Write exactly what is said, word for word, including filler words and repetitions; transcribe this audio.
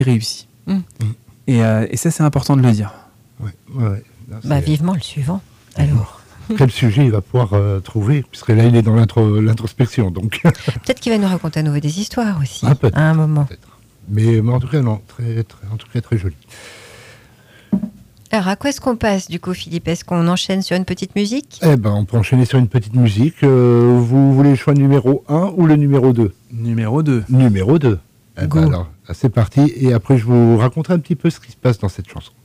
réussi. Mmh. Et, euh, et ça, c'est important de le dire. Ouais, ouais, ouais. Là, Bah, c'est- vivement le suivant, alors. Quel sujet il va pouvoir euh, trouver, puisque là il est dans l'intro- l'introspection, donc Peut-être qu'il va nous raconter à nouveau des histoires aussi, Ah, peut-être. à un moment. peut-être. Mais, mais en tout cas non, très, très, en tout cas très joli. Alors, à quoi est-ce qu'on passe, du coup, Philippe? Est-ce qu'on enchaîne sur une petite musique? Eh ben, on peut enchaîner sur une petite musique. Euh, vous voulez le choix numéro un ou le numéro deux? Numéro deux. Numéro deux. Eh Go. ben alors, c'est parti. Et après, je vous raconterai un petit peu ce qui se passe dans cette chanson.